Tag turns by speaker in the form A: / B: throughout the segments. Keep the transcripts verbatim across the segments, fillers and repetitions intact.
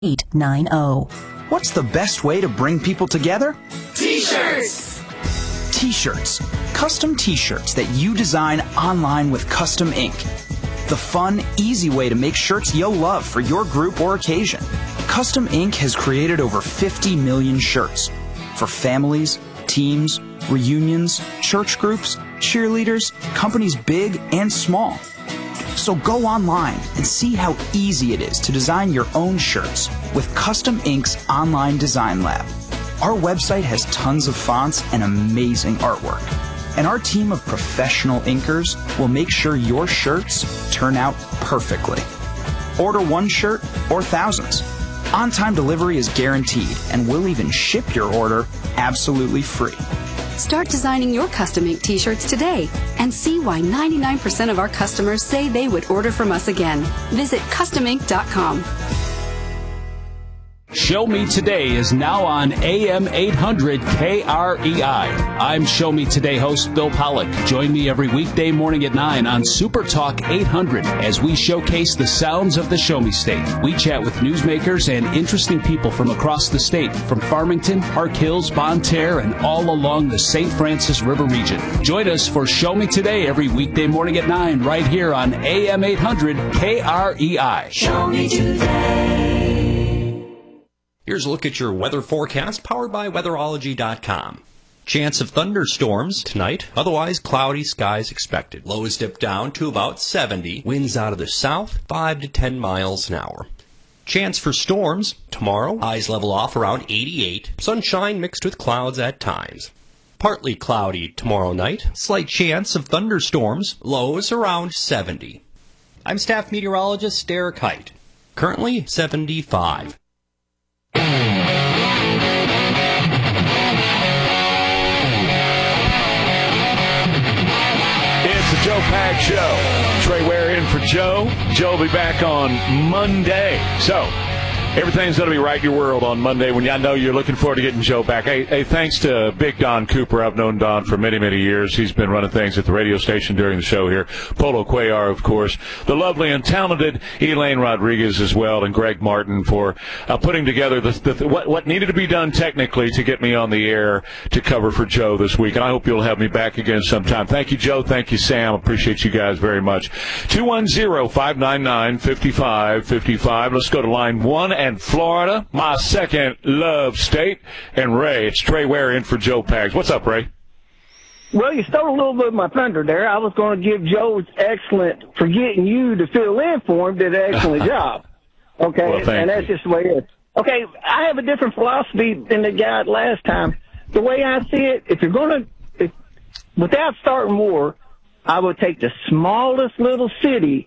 A: eight nine zero.
B: What's the best way to bring people together?
C: T-shirts!
B: T-shirts. Custom T-shirts that you design online with custom ink. The fun, easy way to make shirts you'll love for your group or occasion. Custom Ink has created over fifty million shirts for families, teams, reunions, church groups, cheerleaders, companies big and small. So go online and see how easy it is to design your own shirts with Custom Ink's online design lab. Our website has tons of fonts and amazing artwork. And our team of professional inkers will make sure your shirts turn out perfectly. Order one shirt or thousands. On-time delivery is guaranteed, and we'll even ship your order absolutely free.
D: Start designing your custom ink T-shirts today and see why ninety-nine percent of our customers say they would order from us again. Visit custom ink dot com.
E: Show Me Today is now on A M eight hundred K R E I. I'm Show Me Today host Bill Pollock. Join me every weekday morning at nine on Super Talk eight hundred as we showcase the sounds of the Show Me State. We chat with newsmakers and interesting people from across the state, from Farmington, Park Hills, Bonne Terre, and all along the Saint Francis River region. Join us for Show Me Today every weekday morning at nine right here on A M eight hundred K R E I.
C: Show Me Today.
F: Here's a look at your weather forecast powered by weatherology dot com. Chance of thunderstorms tonight, otherwise cloudy skies expected. Lows dip down to about seventy. Winds out of the south, five to ten miles an hour. Chance for storms tomorrow, highs level off around eighty-eight. Sunshine mixed with clouds at times. Partly cloudy tomorrow night. Slight chance of thunderstorms, lows around seventy. I'm staff meteorologist Derek Height. Currently seventy-five.
G: It's the Joe Pags Show. Trey Ware in for Joe. Joe will be back on Monday. So, everything's going to be right in your world on Monday when I know you're looking forward to getting Joe back. Hey, hey, thanks to Big Don Cooper. I've known Don for many, many years. He's been running things at the radio station during the show here. Polo Cuellar, of course. The lovely and talented Elaine Rodriguez as well, and Greg Martin for uh, putting together the, the, what, what needed to be done technically to get me on the air to cover for Joe this week. And I hope you'll have me back again sometime. Thank you, Joe. Thank you, Sam. Appreciate you guys very much. two one zero, five nine nine, five five five five. Let's go to line one. And Florida, my second love state. And Ray, it's Trey Ware in for Joe Pags. What's up, Ray?
H: Well, you stole a little bit of my thunder there. I was going to give Joe's excellent for getting you to fill in for him, did an excellent job. Okay,
G: well,
H: and that's
G: you.
H: just the way it is. Okay, I have a different philosophy than the guy last time. The way I see it, if you're going to, without starting war, I would take the smallest little city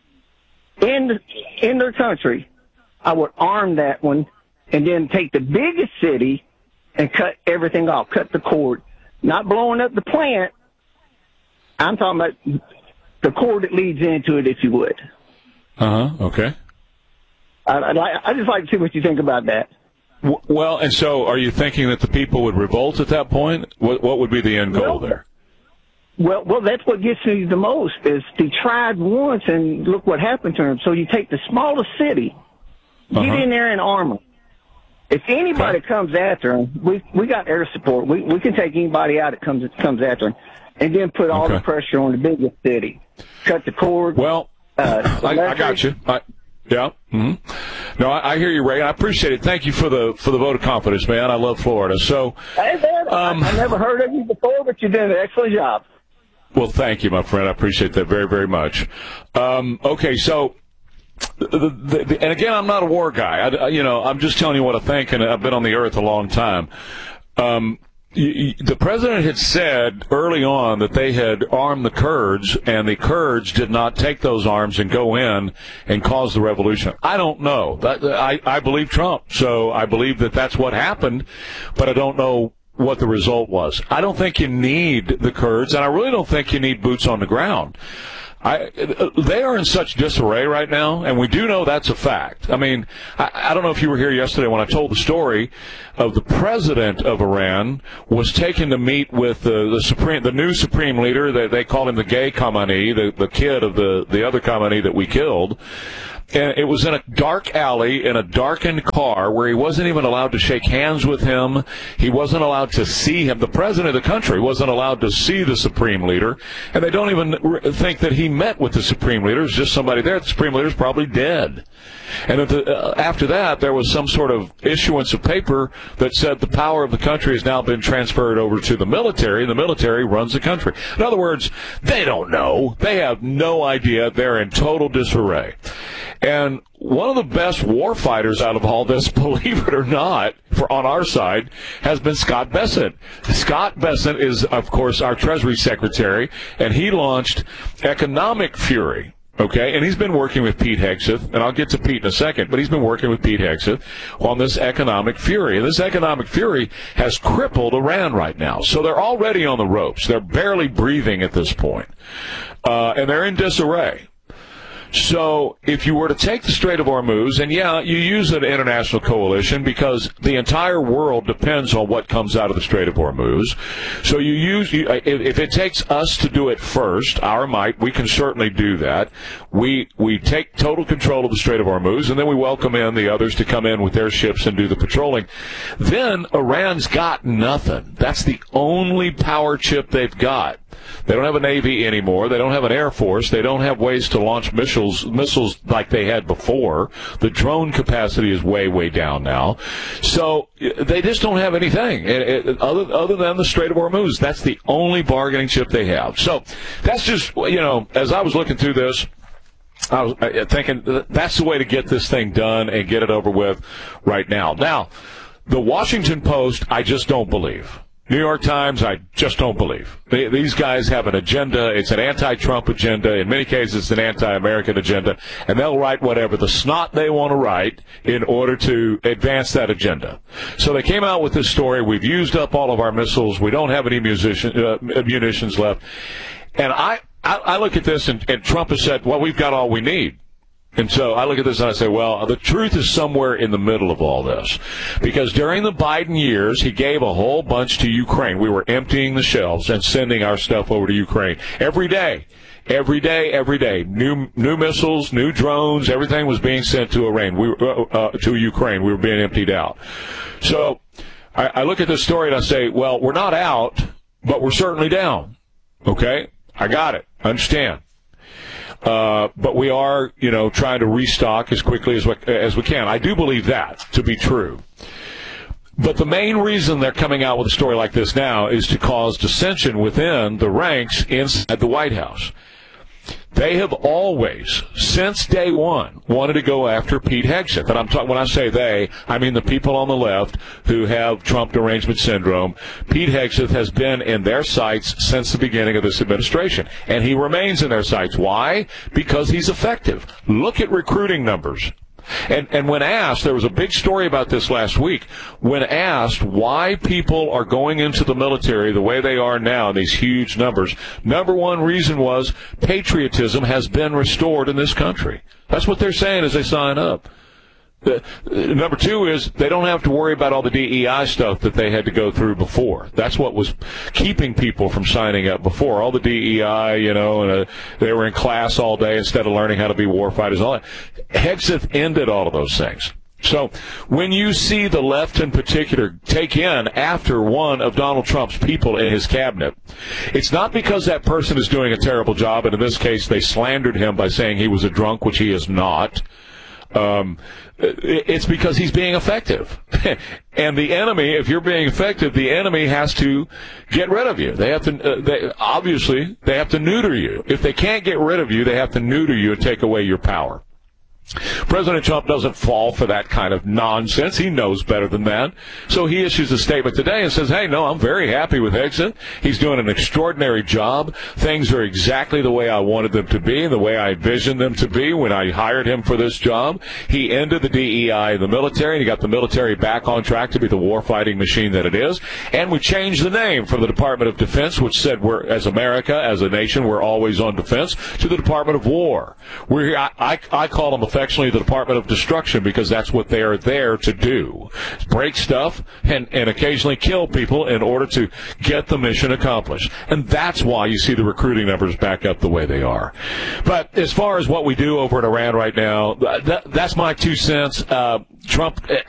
H: in the, in their country. I would arm that one and then take the biggest city and cut everything off, cut the cord. Not blowing up the plant. I'm talking about the cord that leads into it, if you would.
G: Uh-huh, okay.
H: I, I'd like, I just like to see what you think about that.
G: Well, and so are you thinking that the people would revolt at that point? What, what would be the end goal
H: well,
G: there?
H: Well, well, that's what gets me the most is they tried once and look what happened to them. So you take the smallest city, get
G: uh-huh.
H: in there and arm them. If anybody
G: okay.
H: comes after them, we we got air support. We we can take anybody out that comes comes after them, and then put all
G: okay.
H: the pressure on the biggest city. Cut the cord.
G: Well,
H: uh,
G: I, I got you. I, yeah. Mm-hmm. No, I, I hear you, Ray. I appreciate it. Thank you for the for the vote of confidence, man. I love Florida. So,
H: hey, man, um, I, I never heard of you before, but you did an excellent job.
G: Well, thank you, my friend. I appreciate that very, very much. Um, okay, so, the, the, the, and again, I'm not a war guy. I, you know, I'm just telling you what I think, and I've been on the earth a long time. Um, you, you, the president had said early on that they had armed the Kurds, and the Kurds did not take those arms and go in and cause the revolution. I don't know. That, I, I believe Trump, so I believe that that's what happened, but I don't know what the result was. I don't think you need the Kurds, and I really don't think you need boots on the ground. I, they are in such disarray right now, and we do know that's a fact. I mean, I, I don't know if you were here yesterday when I told the story of the president of Iran was taken to meet with the, the supreme, the new supreme leader. They, they call him the gay Khamenei, the, the kid of the, the other Khamenei that we killed. and it was in a dark alley in a darkened car where he wasn't even allowed to shake hands with him. He wasn't allowed to see him. The president of the country wasn't allowed to see the Supreme Leader, and they don't even think that he met with the Supreme Leader. It's just somebody there. The Supreme Leader's probably dead. And at the, uh, after that, there was some sort of issuance of paper that said the power of the country has now been transferred over to the military, and the military runs the country. In other words, they don't know. They have no idea. They're in total disarray. And one of the best war fighters out of all this, believe it or not, for on our side, has been Scott Bessent. Scott Bessent is, of course, our Treasury Secretary, and he launched Economic Fury. Okay, and he's been working with Pete Hegseth, and I'll get to Pete in a second, but he's been working with Pete Hegseth on this economic fury. And this economic fury has crippled Iran right now. So they're already on the ropes. They're barely breathing at this point. Uh, and they're in disarray. So if you were to take the Strait of Hormuz, and yeah, you use an international coalition because the entire world depends on what comes out of the Strait of Hormuz. So you use, you, if it takes us to do it first, our might, we can certainly do that. We we take total control of the Strait of Hormuz, and then we welcome in the others to come in with their ships and do the patrolling. Then Iran's got nothing. That's the only power chip they've got. They don't have a Navy anymore. They don't have an Air Force. They don't have ways to launch missiles missiles like they had before. The drone capacity is way, way down now. So they just don't have anything it, it, other, other than the Strait of Hormuz. That's the only bargaining chip they have. So that's just, you know, as I was looking through this, I was thinking that's the way to get this thing done and get it over with right now. Now, the Washington Post, I just don't believe. New York Times, I just don't believe. They, these guys have an agenda. It's an anti-Trump agenda. In many cases, it's an anti-American agenda. And they'll write whatever the snot they want to write in order to advance that agenda. So they came out with this story. We've used up all of our missiles. We don't have any musician, uh, munitions left. And I, I, I look at this, and, and Trump has said, well, we've got all we need. And so I look at this and I say, well, the truth is somewhere in the middle of all this. Because during the Biden years, he gave a whole bunch to Ukraine. We were emptying the shelves and sending our stuff over to Ukraine every day. Every day, every day. New new missiles, new drones, everything was being sent to Iran. We were, uh, to Ukraine. We were being emptied out. So I, I look at this story and I say, well, we're not out, but we're certainly down. Okay? I got it. I understand. Uh, but we are, you know, trying to restock as quickly as we, as we can. I do believe that to be true. But the main reason they're coming out with a story like this now is to cause dissension within the ranks inside the White House. They have always, since day one, wanted to go after Pete Hegseth. And I'm talking, when I say they, I mean the people on the left who have Trump derangement syndrome. Pete Hegseth has been in their sights since the beginning of this administration. And he remains in their sights. Why? Because he's effective. Look at recruiting numbers. And, and when asked, there was a big story about this last week, when asked why people are going into the military the way they are now in these huge numbers, number one reason was patriotism has been restored in this country. That's what they're saying as they sign up. The, number two is they don't have to worry about all the D E I stuff that they had to go through before. That's what was keeping people from signing up before. All the D E I, you know, and uh, they were in class all day instead of learning how to be war fighters. All that. Hegseth ended all of those things. So when you see the left in particular take in after one of Donald Trump's people in his cabinet, it's not because that person is doing a terrible job, and in this case they slandered him by saying he was a drunk, which he is not. Um, it's because he's being effective. And the enemy, if you're being effective, the enemy has to get rid of you. They have to, uh, they, obviously, they have to neuter you. If they can't get rid of you, they have to neuter you and take away your power. President Trump doesn't fall for that kind of nonsense. He knows better than that. So he issues a statement today and says, hey, no, I'm very happy with Hegseth. He's doing an extraordinary job. Things are exactly the way I wanted them to be, the way I envisioned them to be when I hired him for this job. He ended the D E I in the military, and he got the military back on track to be the war-fighting machine that it is. And we changed the name from the Department of Defense, which said we're, as America, as a nation, we're always on defense, to the Department of War. We're, I, I, I call them effective affectionately the Department of Destruction, because that's what they are there to do. Break stuff and, and occasionally kill people in order to get the mission accomplished. And that's why you see the recruiting numbers back up the way they are. But as far as what we do over in Iran right now, that, that's my two cents. Uh, Trump,